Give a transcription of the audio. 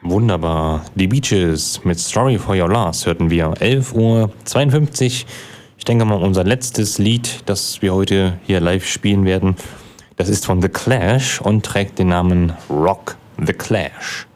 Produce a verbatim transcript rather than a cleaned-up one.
Wunderbar. Die Beaches mit Story for Your Loss hörten wir. elf Uhr zweiundfünfzig. Ich denke mal, unser letztes Lied, das wir heute hier live spielen werden, das ist von The Clash und trägt den Namen Rock the Clash.